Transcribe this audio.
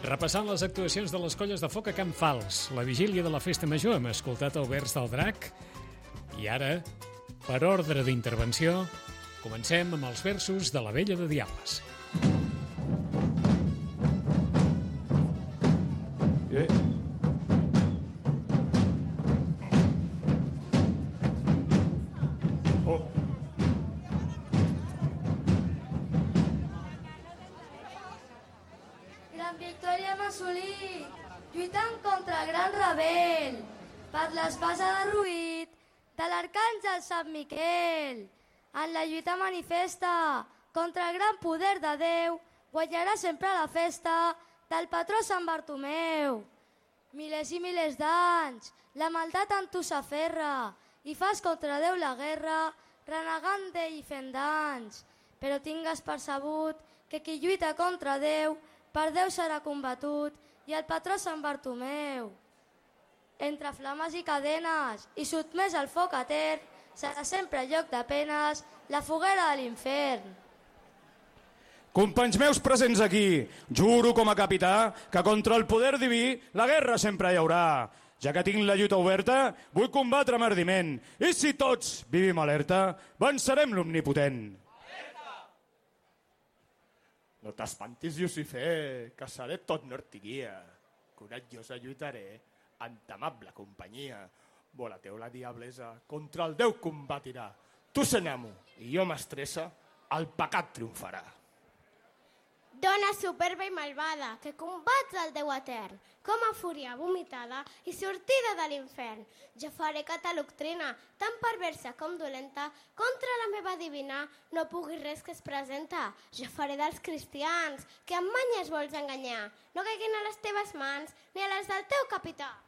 Repassant les actuacions de les colles de foc a Can Fals, la vigília de la Festa Major, hem escoltat el vers del Drac. I ara, per ordre d'intervenció, comencem amb els versos de la Vella de Diables. Gran victòria hem assolit, lluitant contra el gran rebel, per l'espasa de Ruït, de l'arcàngel Sant Miquel. En la lluita manifesta contra el gran poder de Déu, guanyarà sempre la festa del patró Sant Bartomeu. Milers i milers d'anys, la maldat en tu s'aferra i fas contra Déu la guerra, renegant d'ell i fent danys. Però tingues percebut que qui lluita contra Déu, per Déu serà combatut i el patró Sant Bartomeu. Entre flames i cadenes i sotmès al foc etern, serà sempre lloc de penes la foguera de l'infern. Companys meus presents aquí, juro com a capità que contra el poder diví la guerra sempre hi haurà. Ja que tinc la lluita oberta, vull combatre amb ardiment. I si tots vivim alerta, vencerem l'omnipotent. No t'espantis, Lucifer, que seré tot nord i guia. Coratjosa lluitaré, entamable companyia. Volateu la diablesa, contra el Déu combatirà. Tu sent amo i jo m'estressa, el pecat triomfarà. Dona superba i malvada, que combats el Déu etern, com a fúria vomitada i sortida de l'infern. Jo faré que ta doctrina, tan perversa com dolenta, contra la meva divina no pugui res que es presenta. Jo faré dels cristians, que amb manyes vols enganyar, no caiguin a les teves mans ni a les del teu capità.